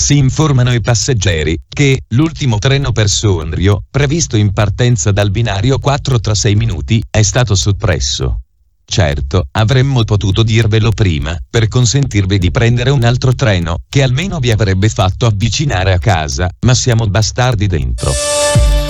Si informano i passeggeri che l'ultimo treno per Sondrio, previsto in partenza dal binario 4 tra 6 minuti, è stato soppresso. Certo, avremmo potuto dirvelo prima, per consentirvi di prendere un altro treno, che almeno vi avrebbe fatto avvicinare a casa, ma siamo bastardi dentro.